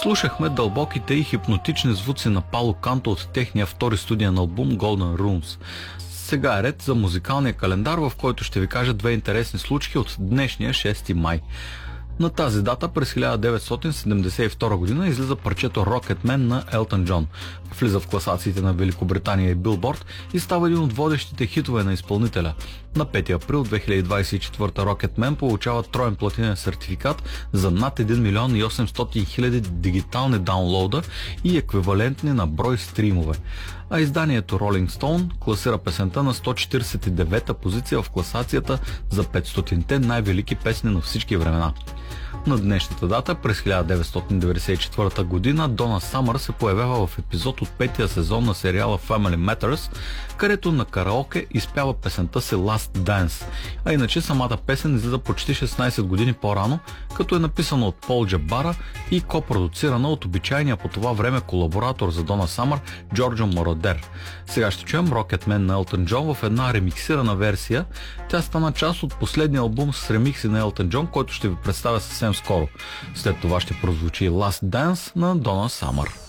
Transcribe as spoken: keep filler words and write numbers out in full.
Слушахме дълбоките и хипнотични звуци на Пало Канто от техния втори студиен албум Golden Rooms. Сега е ред за музикалния календар, в който ще ви кажа две интересни случки от днешния шести май. На тази дата през хиляда деветстотин седемдесет и втора година излиза парчето Rocketman на Елтън Джон. Влиза в класациите на Великобритания и Билборд и става един от водещите хитове на изпълнителя. На пети април две хиляди двадесет и четвърта Rocketman получава троен платинен сертификат за над един милион и осемстотин хиляди дигитални даунлоуда и еквивалентни на брой стримове. А изданието Rolling Stone класира песента на сто четиридесет и девета позиция в класацията за петстотинте най-велики песни на всички времена. На днешната дата, през хиляда деветстотин деветдесет и четвърта година, Дона Самър се появява в епизод от петия сезон на сериала Family Matters, където на караоке изпява песента си Last Dance. А иначе самата песен излиза почти шестнадесет години по-рано, като е написана от Пол Джабара и копродуцирана от обичайния по това време колаборатор за Дона Самър Джорджо Мородер. Сега ще чуем Rocketman на Елтън Джон в една ремиксирана версия. Тя стана част от последния албум с ремикси на Елтън Джон, който ще ви представя съвсем скоро. След това ще прозвучи Last Dance на Дона Самър.